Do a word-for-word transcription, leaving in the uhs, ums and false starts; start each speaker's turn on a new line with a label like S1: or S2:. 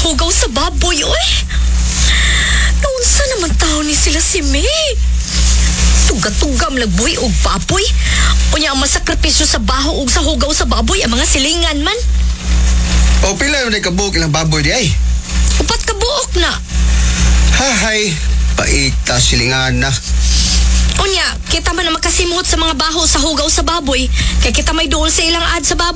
S1: hugaw sa baboy, oy. Naunsa naman tao ni sila si May? Tuga-tugam lagboy og baboy. Unya ang masakripisyo sa baho ug sa hugaw sa baboy ang mga silingan man.
S2: O pila yung nakabuok ilang baboy di ay?
S1: Upat ka buok na.
S2: Hahay, paita silingan na.
S1: Unya, kita man na makasimuot sa mga baho sa hugaw sa baboy. Kaya kita may dool sa ilang ad sa baboy.